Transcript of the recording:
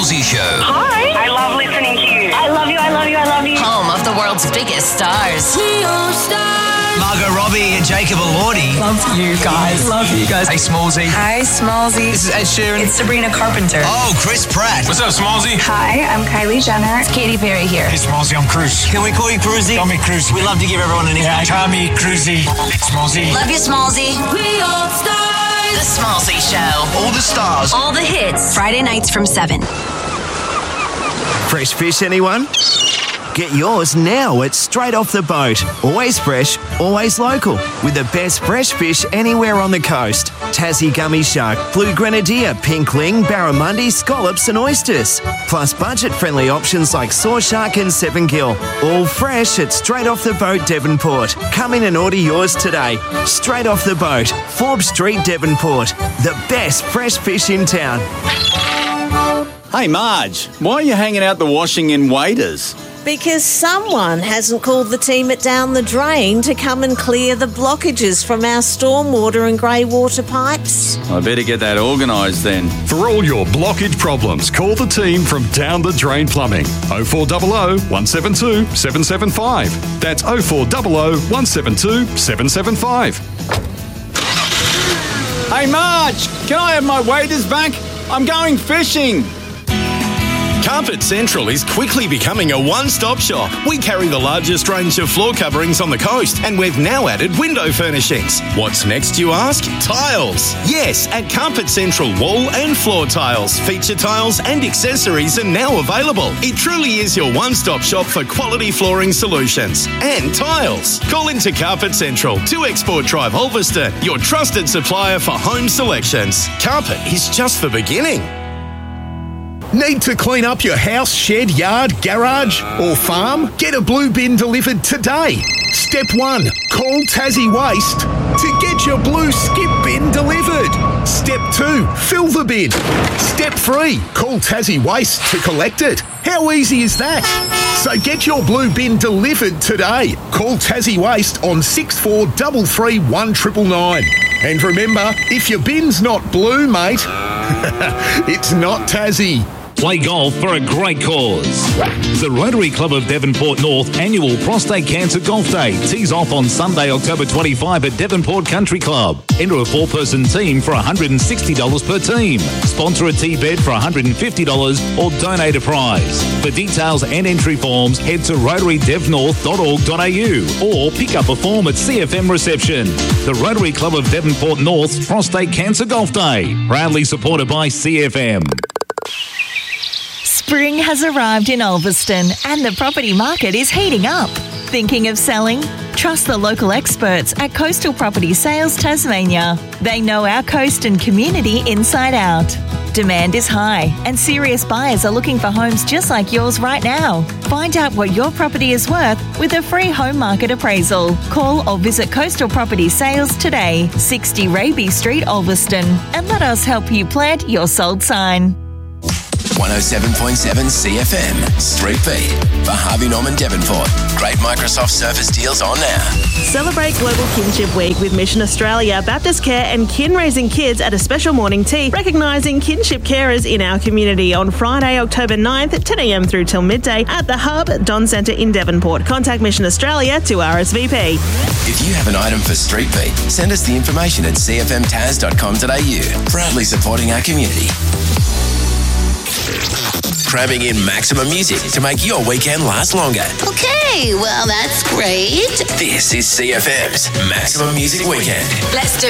Smallsy Show. Hi. I love listening to you. I love you, I love you, I love you. Home of the world's biggest stars. Margot Robbie and Jacob Elordi. Love you guys. Love you guys. Hey, Smallsy. Hi, Smallsy. This is Ed Sheeran. It's Sabrina Carpenter. Oh, Chris Pratt. What's up, Smallsy? Hi, I'm Kylie Jenner. It's Katy Perry here. Hey, Smallsy, I'm Cruz. Can we call you Cruzy? Call me Cruz. We love to give everyone a nickname. Call me Cruzy. Smallsy. Love you, Smallsy. We all stars. The Smallsy Show. All the stars. All the hits. Friday nights from 7. Fresh fish, anyone? Get yours now at Straight Off the Boat. Always fresh, always local. With the best fresh fish anywhere on the coast. Tassie gummy shark, blue grenadier, pink ling, barramundi, scallops and oysters. Plus budget-friendly options like saw shark and 7-gill. All fresh at Straight Off the Boat, Devonport. Come in and order yours today. Straight Off the Boat, Forbes Street, Devonport. The best fresh fish in town. Hey Marge, why are you hanging out the washing in Waders? Because someone hasn't called the team at Down the Drain to come and clear the blockages from our stormwater and grey water pipes. I better get that organised then. For all your blockage problems, call the team from Down the Drain Plumbing. 0400 172 775. That's 0400 172 775. Hey Marge, can I have my waders back? I'm going fishing. Carpet Central is quickly becoming a one-stop shop. We carry the largest range of floor coverings on the coast, and we've now added window furnishings. What's next, you ask? Tiles. Yes, at Carpet Central, wall and floor tiles, feature tiles and accessories are now available. It truly is your one-stop shop for quality flooring solutions and tiles. Call into Carpet Central, 2 Export Drive, Ulverston, your trusted supplier for home selections. Carpet is just the beginning. Need to clean up your house, shed, yard, garage or farm? Get a blue bin delivered today. Step 1. Call Tassie Waste to get your blue skip bin delivered. Step 2. Fill the bin. Step 3. Call Tassie Waste to collect it. How easy is that? So get your blue bin delivered today. Call Tassie Waste on 6433 1999. And remember, if your bin's not blue, mate, it's not Tassie. Play golf for a great cause. The Rotary Club of Devonport North annual Prostate Cancer Golf Day tees off on Sunday, October 25 at Devonport Country Club. Enter a 4-person team for $160 per team. Sponsor a tee bed for $150 or donate a prize. For details and entry forms, head to rotarydevnorth.org.au or pick up a form at CFM reception. The Rotary Club of Devonport North's Prostate Cancer Golf Day, proudly supported by CFM. Spring has arrived in Ulverston and the property market is heating up. Thinking of selling? Trust the local experts at Coastal Property Sales Tasmania. They know our coast and community inside out. Demand is high and serious buyers are looking for homes just like yours right now. Find out what your property is worth with a free home market appraisal. Call or visit Coastal Property Sales today, 60 Raby Street, Ulverston, and let us help you plant your sold sign. 107.7 CFM, Street Beat for Harvey Norman Devonport. Great Microsoft Surface deals on now. Celebrate Global Kinship Week with Mission Australia, Baptist Care and Kin Raising Kids at a special morning tea, recognising kinship carers in our community on Friday, October 9th at 10 a.m. through till midday at the Hub Don Centre in Devonport. Contact Mission Australia to RSVP. If you have an item for Street Beat, send us the information at cfmtas.com.au. Proudly supporting our community. Cramming in maximum music to make your weekend last longer. Okay, well, that's great. This is CFM's Maximum Music Weekend. Let's do it.